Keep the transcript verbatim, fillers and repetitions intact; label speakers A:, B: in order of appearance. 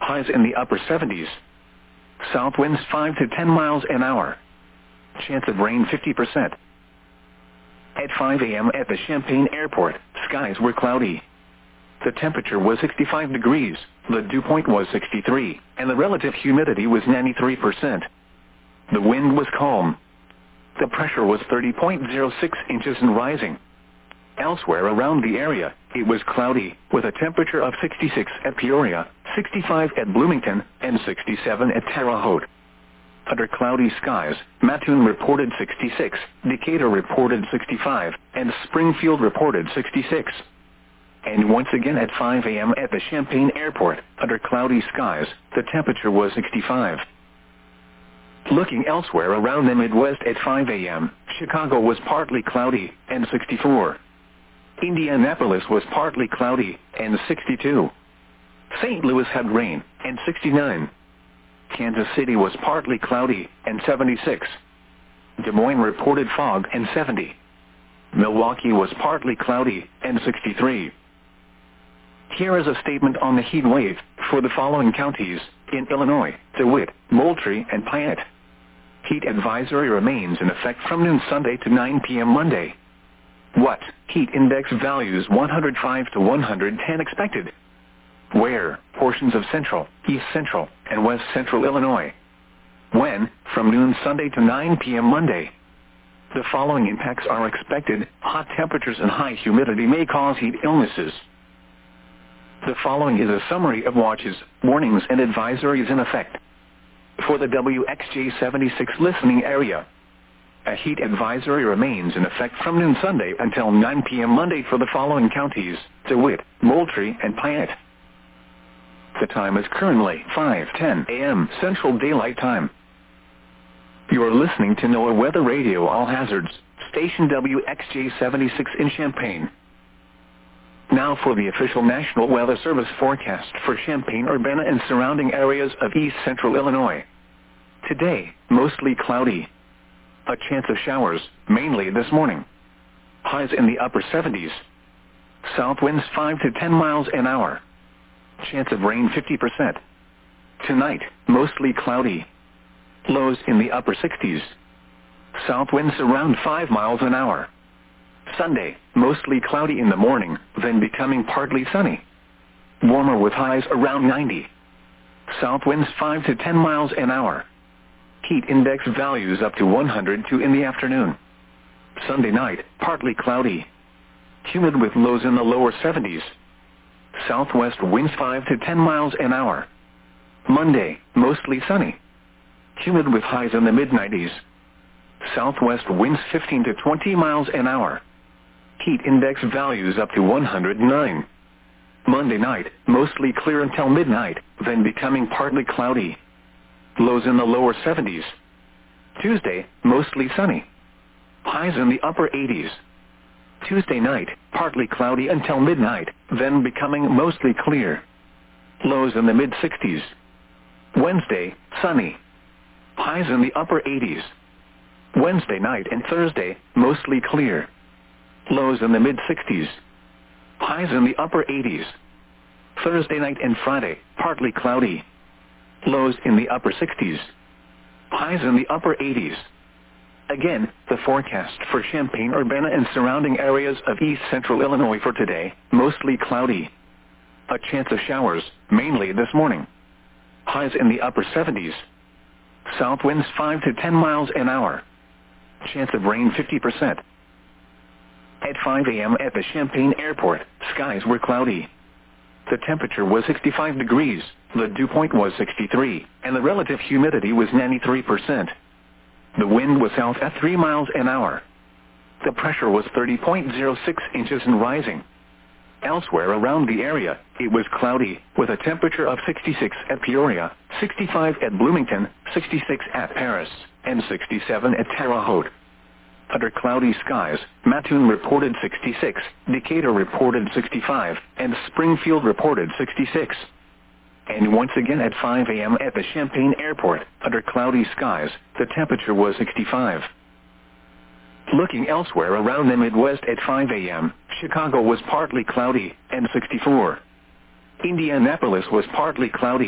A: Highs in the upper seventies. South winds five to ten miles an hour. Chance of rain fifty percent. At five a m at the Champaign Airport, skies were cloudy. The temperature was sixty-five degrees, the dew point was sixty-three, and the relative humidity was ninety-three percent. The wind was calm. The pressure was thirty point zero six inches and rising. Elsewhere around the area, it was cloudy, with a temperature of sixty-six at Peoria, sixty-five at Bloomington, and sixty-seven at Terre Haute. Under cloudy skies, Mattoon reported sixty-six, Decatur reported sixty-five, and Springfield reported sixty-six. And once again at five a m at the Champaign Airport, under cloudy skies, the temperature was sixty-five. Looking elsewhere around the Midwest at five a m, Chicago was partly cloudy, and sixty-four. Indianapolis was partly cloudy, and sixty-two. Saint Louis had rain, and sixty-nine. Kansas City was partly cloudy, and seventy-six. Des Moines reported fog, and seventy. Milwaukee was partly cloudy, and sixty-three. Here is a statement on the heat wave for the following counties in Illinois: DeWitt, Moultrie, and Piatt. Heat advisory remains in effect from noon Sunday to nine p m Monday. What? Heat index values one hundred five to one hundred ten expected. Where? Portions of central, east central, and west central Illinois. When? From noon Sunday to nine p m Monday. The following impacts are expected. Hot temperatures and high humidity may cause heat illnesses. The following is a summary of watches, warnings, and advisories in effect. For the W X J seventy-six listening area, a heat advisory remains in effect from noon Sunday until nine p m Monday for the following counties: DeWitt, Moultrie, and Piatt. The time is currently five ten a m Central Daylight Time. You are listening to NOAA Weather Radio All Hazards, station W X J seventy-six in Champaign. Now for the official National Weather Service forecast for Champaign-Urbana and surrounding areas of east central Illinois. Today, mostly cloudy. A chance of showers, mainly this morning. Highs in the upper seventies. South winds five to ten miles an hour. Chance of rain fifty percent. Tonight, mostly cloudy. Lows in the upper sixties. South winds around five miles an hour. Sunday, mostly cloudy in the morning, then becoming partly sunny. Warmer with highs around ninety. South winds five to ten miles an hour. Heat index values up to one hundred two in the afternoon. Sunday night, partly cloudy. Humid with lows in the lower seventies. Southwest winds five to ten miles an hour. Monday, mostly sunny. Humid with highs in the mid nineties. Southwest winds fifteen to twenty miles an hour. Heat index values up to one hundred nine. Monday night, mostly clear until midnight, then becoming partly cloudy. Lows in the lower seventies. Tuesday, mostly sunny. Highs in the upper eighties. Tuesday night, partly cloudy until midnight, then becoming mostly clear. Lows in the mid sixties. Wednesday, sunny. Highs in the upper eighties. Wednesday night and Thursday, mostly clear. Lows in the mid sixties. Highs in the upper eighties. Thursday night and Friday, partly cloudy. Lows in the upper sixties. Highs in the upper eighties. Again, the forecast for Champaign-Urbana and surrounding areas of east central Illinois for today: mostly cloudy. A chance of showers, mainly this morning. Highs in the upper seventies. South winds five to ten miles an hour. Chance of rain fifty percent. At five a m at the Champaign Airport, skies were cloudy. The temperature was sixty-five degrees, the dew point was sixty-three, and the relative humidity was ninety-three percent. The wind was south at three miles an hour. The pressure was thirty point zero six inches and rising. Elsewhere around the area, it was cloudy, with a temperature of sixty-six at Peoria, sixty-five at Bloomington, sixty-six at Paris, and sixty-seven at Terre Haute. Under cloudy skies, Mattoon reported sixty-six, Decatur reported sixty-five, and Springfield reported sixty-six. And once again at five a m at the Champaign Airport, under cloudy skies, the temperature was sixty-five. Looking elsewhere around the Midwest at five a m, Chicago was partly cloudy, and sixty-four. Indianapolis was partly cloudy,